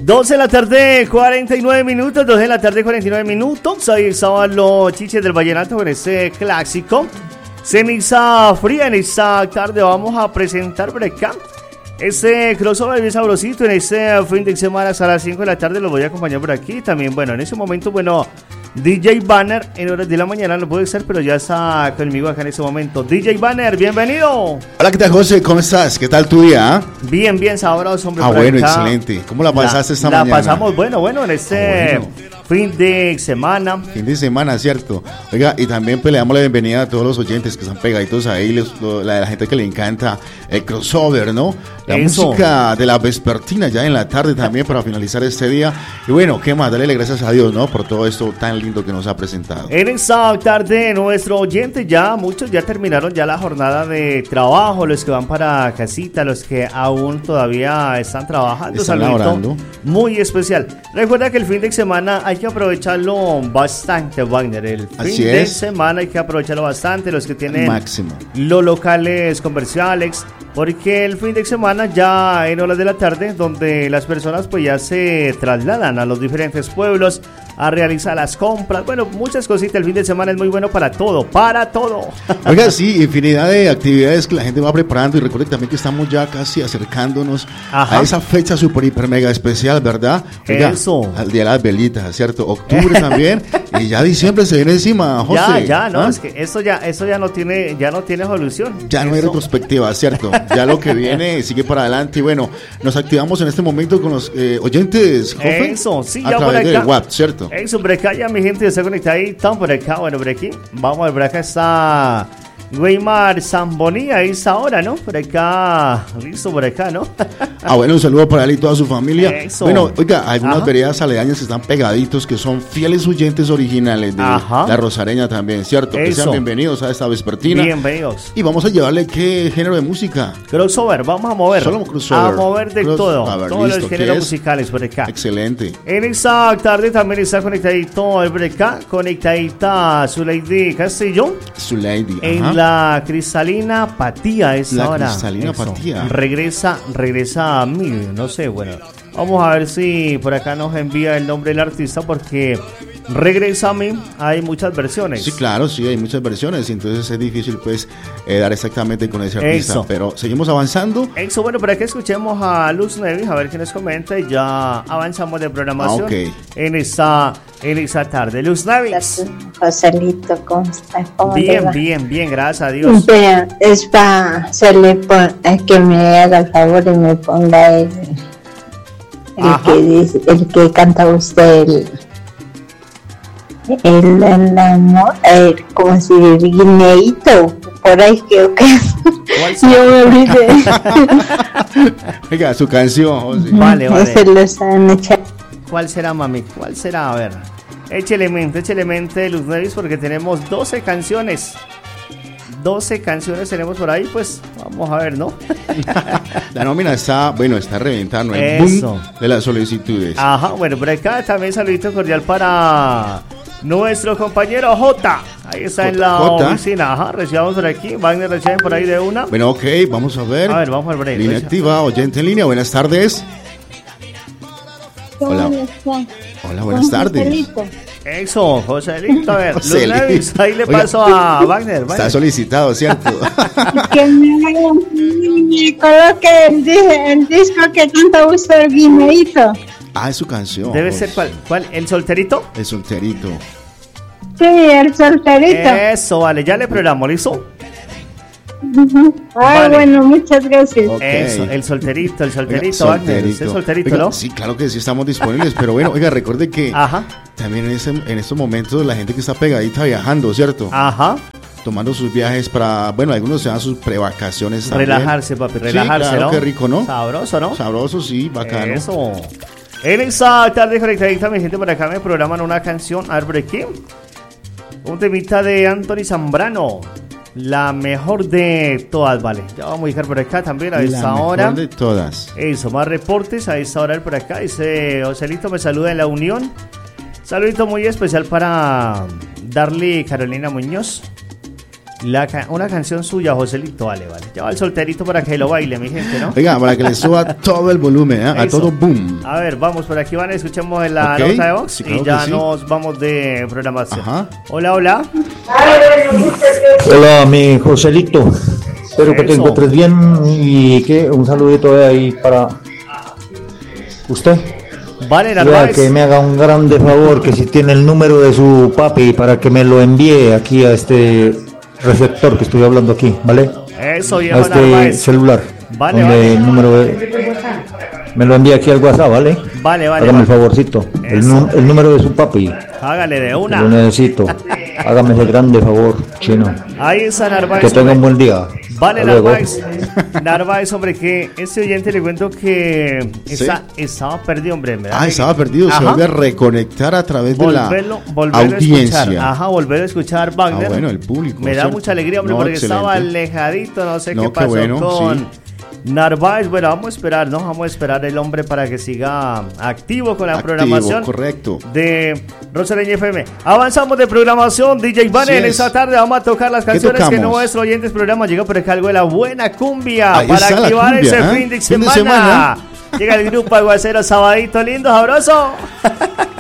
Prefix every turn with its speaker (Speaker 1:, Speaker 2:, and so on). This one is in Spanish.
Speaker 1: 12 de la tarde, 49 minutos, 12 de la tarde, 49 minutos. Ahí estaban los chiches del vallenato con este clásico. Ceniza fría en esta tarde. Vamos a presentar por acá este crossover bien sabrosito en este fin de semana hasta las 5 de la tarde. Los voy a acompañar por aquí también. Bueno, en ese momento, bueno, DJ Banner en horas de la mañana no puede ser, pero ya está conmigo acá en este momento. DJ Banner, bienvenido.
Speaker 2: Hola, ¿qué tal, José? ¿Cómo estás? ¿Qué tal tu día?
Speaker 1: Bien, bien sabroso, hombre.
Speaker 2: Bueno, acá. Excelente. ¿Cómo la pasaste esta mañana?
Speaker 1: La pasamos bueno en este fin de semana.
Speaker 2: Fin de semana, cierto. Oiga, y también pues le damos la bienvenida a todos los oyentes que están pegaditos ahí, la gente que le encanta el crossover, ¿no? La música de la vespertina ya en la tarde también para finalizar este día. Y bueno, ¿qué más? Dale gracias a Dios, ¿no? Por todo esto tan lindo que nos ha presentado.
Speaker 1: En esta tarde, nuestro oyente ya, muchos ya terminaron ya la jornada de trabajo, los que van para casita, los que aún todavía están trabajando.
Speaker 2: Están laborando.
Speaker 1: Muy especial. Recuerda que el fin de semana hay que aprovecharlo bastante, Wagner. El fin de semana hay que aprovecharlo bastante, los que tienen
Speaker 2: máximo
Speaker 1: los locales comerciales, porque el fin de semana ya en horas de la tarde, donde las personas pues ya se trasladan a los diferentes pueblos a realizar las compras, bueno, muchas cositas. El fin de semana es muy bueno para todo,
Speaker 2: Oiga, sí, infinidad de actividades que la gente va preparando, y recuerde también que estamos ya casi acercándonos a esa fecha super hiper mega especial, ¿verdad? Oiga,
Speaker 1: eso,
Speaker 2: al día de las velitas, ¿cierto? Octubre también, y ya diciembre se viene encima, José.
Speaker 1: Ya, no, es que eso ya no tiene solución.
Speaker 2: Ya no hay retrospectiva, ¿cierto? Ya lo que viene sigue para adelante, y bueno, nos activamos en este momento con los oyentes, Jofe,
Speaker 1: eso, sí,
Speaker 2: a
Speaker 1: ya
Speaker 2: través
Speaker 1: por acá,
Speaker 2: de WhatsApp, ¿cierto?
Speaker 1: Eso, por acá ya mi gente está conectada ahí, están por acá, bueno, por aquí, vamos a ver, por acá está Weimar Zamboni, ahí está ahora, ¿no? Por acá, listo, por acá, ¿no?
Speaker 2: Bueno, un saludo para él y toda su familia.
Speaker 1: Eso.
Speaker 2: Bueno, oiga, algunas veredas aledañas que están pegaditos, que son fieles oyentes originales de la Rosareña también, ¿cierto?
Speaker 1: Eso.
Speaker 2: Que sean bienvenidos a esta vespertina.
Speaker 1: Bienvenidos.
Speaker 2: Y vamos a llevarle qué género de música.
Speaker 1: Crossover, vamos a mover.
Speaker 2: Solo crossover.
Speaker 1: A mover de todo.
Speaker 2: A ver,
Speaker 1: todos
Speaker 2: listo,
Speaker 1: los géneros musicales por acá.
Speaker 2: Excelente.
Speaker 1: En esta tarde también está conectadito por acá, conectadita Zuleidi Castillo.
Speaker 2: Zuleidi,
Speaker 1: en la cristalina Patía es
Speaker 2: la
Speaker 1: ahora.
Speaker 2: Cristalina Patía.
Speaker 1: Regresa a mí, no sé, bueno. Vamos a ver si por acá nos envía el nombre del artista, porque Regresa a mí, hay muchas versiones.
Speaker 2: Sí, claro, sí, hay muchas versiones, y entonces es difícil pues dar exactamente con ese artista. Eso. Pero seguimos avanzando.
Speaker 1: Eso, bueno, para que escuchemos a Luz Nevis, a ver qué nos comenta, y ya avanzamos de programación en esa tarde. Luz Nevis.
Speaker 3: Joselito, ¿cómo estás?
Speaker 1: Bien, gracias a Dios.
Speaker 3: Vea, es para hacerle que me haga el favor y me ponga el que canta usted, como si el guineíto, por ahí creo que yo me olvidé.
Speaker 2: Venga, su canción.
Speaker 1: Vale.
Speaker 3: Vale.
Speaker 1: ¿Cuál será, mami? ¿Cuál será? A ver, échele mente, Luz Nevis, porque tenemos 12 canciones. 12 canciones tenemos por ahí, pues vamos a ver, ¿no?
Speaker 2: La nómina está reventando el boom de las solicitudes.
Speaker 1: Ajá, bueno, por acá también saludito cordial para nuestro compañero J. Ahí está en la oficina. Ajá, recibamos por aquí. Wagner, reciben por ahí de una.
Speaker 2: Bueno, ok, vamos a ver.
Speaker 1: A ver, vamos al break.
Speaker 2: Línea activa, oyente en línea, buenas tardes. Hola, buenas tardes.
Speaker 1: Eso, Joselito, a ver, Luz Nevis, ahí le paso a Wagner.
Speaker 2: Está solicitado, ¿cierto?
Speaker 3: Que me coloque el disco que canta usted, el guineíto.
Speaker 2: Ah, es su canción.
Speaker 1: Debe ser, ¿cuál? ¿El solterito?
Speaker 2: El solterito.
Speaker 3: Sí, el solterito.
Speaker 1: Eso, vale, ya le programo, ¿listo?
Speaker 3: Vale. Bueno, muchas gracias.
Speaker 1: Okay. Eso, el solterito, Wagner. ¿Usted es solterito, no?
Speaker 2: Sí, claro que sí, estamos disponibles, pero bueno, oiga, recuerde que también en estos momentos la gente que está pegadita viajando, ¿cierto?
Speaker 1: Ajá.
Speaker 2: Tomando sus viajes para, bueno, algunos se dan sus prevacaciones también.
Speaker 1: Relajarse, papi, relajarse,
Speaker 2: sí, claro,
Speaker 1: ¿no?
Speaker 2: Qué rico, ¿no?
Speaker 1: Sabroso, ¿no?
Speaker 2: Sabroso, sí, bacano.
Speaker 1: Eso. En esa tarde conectadita, mi gente, por acá me programan una canción, a ver, por aquí. Un temita de Anthony Zambrano. La mejor de todas, vale. Ya vamos a dejar por acá también a esta hora.
Speaker 2: La mejor de todas.
Speaker 1: Eso, más reportes a esta hora por acá. Dice Joselito, me saluda en la Unión. Saludito muy especial para Darly Carolina Muñoz. Una canción suya, Joselito, vale. Ya va el solterito para que lo baile, mi gente, ¿no?
Speaker 2: Oiga, para que le suba todo el volumen, a todo boom.
Speaker 1: A ver, vamos por aquí, van, escuchemos la nota de voz, sí, claro, y ya nos vamos de programación. Ajá. Hola.
Speaker 4: Hola, mi Joselito. Espero que te encuentres bien y que un saludito de ahí para usted.
Speaker 1: Vale, Narváez.
Speaker 4: Que me haga un grande favor, que si tiene el número de su papi para que me lo envíe aquí a este receptor que estoy hablando aquí, ¿vale?
Speaker 1: Eso, viejo,
Speaker 4: a este
Speaker 1: Narváez.
Speaker 4: celular.
Speaker 1: Vale.
Speaker 4: El número me lo envía aquí al WhatsApp, ¿vale?
Speaker 1: Vale.
Speaker 4: Hágame el favorcito. El número de su papi.
Speaker 1: Hágale de una.
Speaker 4: Lo necesito. Hágame ese grande favor, chino.
Speaker 1: Ahí está Narváez.
Speaker 4: Que tenga un buen día.
Speaker 1: Vale, Narváez. Narváez, hombre, que este oyente le cuento que estaba perdido, hombre.
Speaker 2: Estaba perdido. Ajá. Se vuelve a reconectar a través de la audiencia.
Speaker 1: Volver a escuchar Wagner.
Speaker 2: Bueno, el público.
Speaker 1: Me da mucha alegría, hombre, porque excelente. Estaba alejadito, no sé qué pasó con Narváez. Bueno, vamos a esperar, ¿no? Vamos a esperar el hombre para que siga activo con la programación.
Speaker 2: Correcto.
Speaker 1: De Rosareña FM. Avanzamos de programación, DJ Vane. En esta tarde vamos a tocar las canciones que nuestros oyentes programa llega por acá algo de la buena cumbia.
Speaker 2: Ahí
Speaker 1: para activar
Speaker 2: cumbia,
Speaker 1: ese fin de semana. Llega el grupo Aguacero, sabadito lindo, sabroso.